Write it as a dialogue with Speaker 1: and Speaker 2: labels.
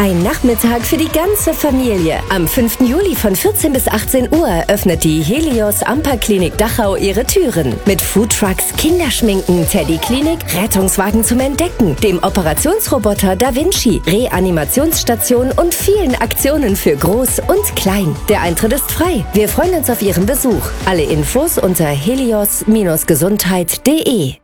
Speaker 1: Ein Nachmittag für die ganze Familie. Am 5. Juli von 14 bis 18 Uhr öffnet die Helios Amper Klinik Dachau ihre Türen. Mit Foodtrucks, Kinderschminken, Teddy-Klinik, Rettungswagen zum Entdecken, dem Operationsroboter Da Vinci, Reanimationsstation und vielen Aktionen für Groß und Klein. Der Eintritt ist frei. Wir freuen uns auf Ihren Besuch. Alle Infos unter helios-gesundheit.de.